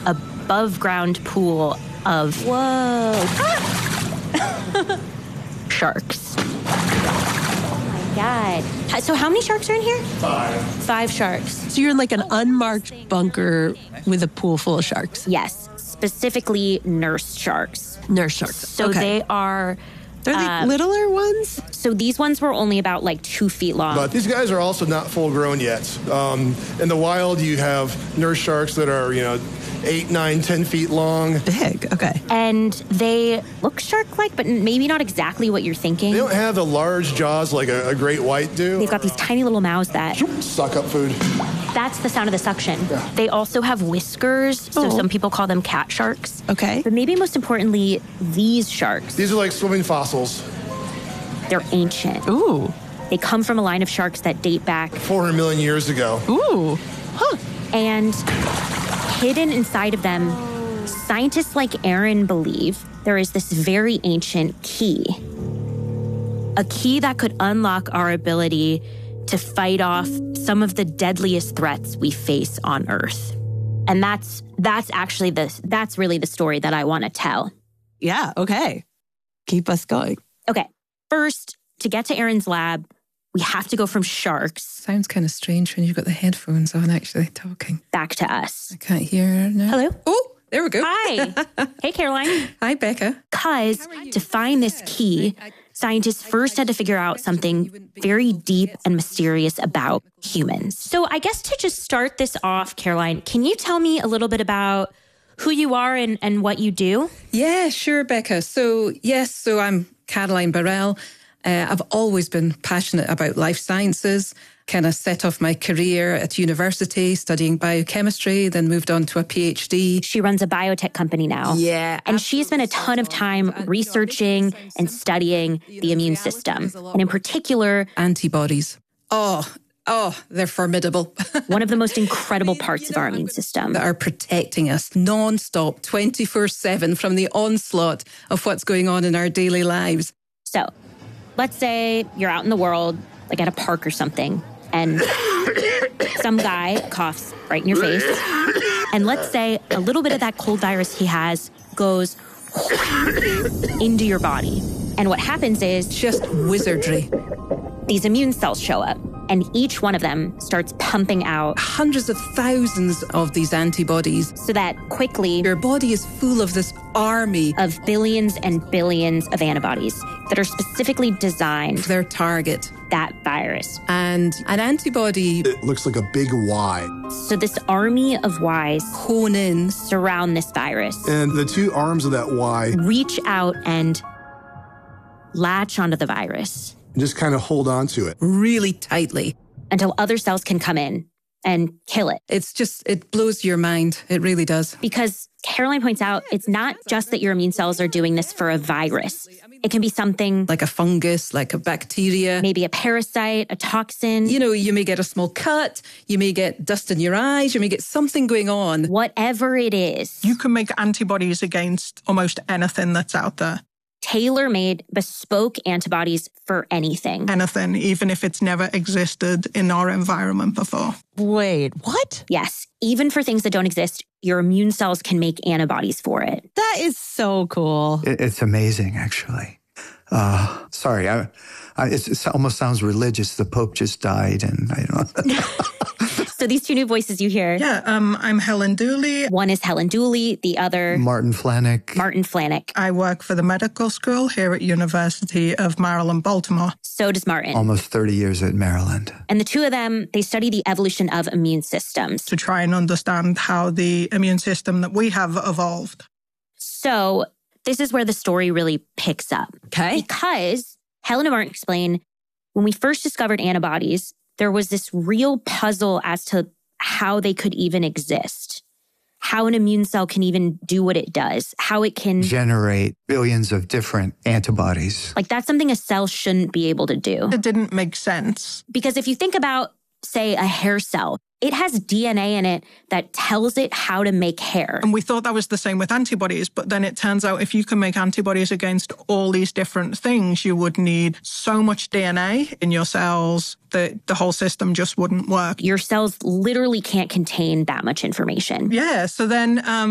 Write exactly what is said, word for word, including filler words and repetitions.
above ground pool of Whoa. sharks. Oh my God. So how many sharks are in here? Five. Five sharks. So you're in like an unmarked bunker with a pool full of sharks. Yes, specifically nurse sharks. Nurse sharks. So okay. they are... They're the uh, littler ones? So these ones were only about like two feet long. But these guys are also not full grown yet. Um, in the wild, you have nurse sharks that are, you know, eight, nine, ten feet long. Big, okay. And they look shark-like, but maybe not exactly what you're thinking. They don't have the large jaws like a, a great white do. They've got these tiny little mouths that... Suck up food. That's the sound of the suction. Yeah. They also have whiskers, so Oh. some people call them cat sharks. Okay. But maybe most importantly, these sharks, These are like swimming fossils. they're ancient. Ooh. They come from a line of sharks that date back, four hundred million years ago. Ooh. Huh. and hidden inside of them, scientists like Aaron believe there is this very ancient key. A key that could unlock our ability to fight off some of the deadliest threats we face on Earth. And that's that's actually the that's really the story that I want to tell. Yeah, okay. Keep us going. Okay, first, to get to Aaron's lab, we have to go from sharks Sounds kind of strange when you've got the headphones on actually talking. back to us. I can't hear her now. Hello? Oh, there we go. Hi. Hey, Caroline. Hi, Becca. Because to find this key, scientists first had to figure out something very deep and mysterious about humans. So I guess to just start this off, Caroline, can you tell me a little bit about who you are and, and what you do? Yeah, sure, Becca. So, yes, so I'm Caroline Burrell. Uh, I've always been passionate about life sciences, kind of set off my career at university studying biochemistry, then moved on to a PhD. She runs a biotech company now. Yeah. And she spent a ton of time researching and studying the immune system, and in particular, Antibodies. Oh, oh, they're formidable. one of the most incredible parts of our immune system. That are protecting us non-stop, twenty-four seven from the onslaught of what's going on in our daily lives. So let's say you're out in the world, like at a park or something, and some guy coughs right in your face. And let's say a little bit of that cold virus he has goes into your body. And what happens is Just wizardry. these immune cells show up, and each one of them starts pumping out Hundreds of thousands of these antibodies. so that quickly Your body is full of this army of billions and billions of antibodies that are specifically designed of for their target. that virus. And an antibody It looks like a big Y. So this army of Ys hone in. surround this virus, And the two arms of that Y reach out and latch onto the virus just kind of hold on to it. really tightly. until other cells can come in and kill it. It's just, it blows your mind. It really does. Because Caroline points out, it's not just that your immune cells are doing this for a virus. It can be something Like a fungus, like a bacteria. maybe a parasite, a toxin, You know, you may get a small cut, you may get dust in your eyes, you may get something going on. whatever it is. You can make antibodies against almost anything that's out there. Tailor-made, bespoke antibodies for anything. Anything, even if it's never existed in our environment before. Wait, what? Yes, even for things that don't exist, your immune cells can make antibodies for it. That is so cool. It, it's amazing, actually. Uh, sorry, I, I, it's, it almost sounds religious. The Pope just died, and I don't know. So these two new voices you hear, Yeah, um, I'm Helen Dooley. one is Helen Dooley, the other Martin Flanick. Martin Flanick. I work for the medical school here at University of Maryland, Baltimore. So does Martin. Almost thirty years at Maryland. And the two of them, they study the evolution of immune systems. To try and understand how the immune system that we have evolved. So this is where the story really picks up. Okay. Because Helen and Martin explain, when we first discovered antibodies, there was this real puzzle as to how they could even exist, how an immune cell can even do what it does, how it can, Generate billions of different antibodies. like that's something a cell shouldn't be able to do. It didn't make sense. Because if you think about, say, a hair cell, it has D N A in it that tells it how to make hair. And we thought that was the same with antibodies, but then it turns out if you can make antibodies against all these different things, you would need so much D N A in your cells that the whole system just wouldn't work. Your cells literally can't contain that much information. Yeah, so then um,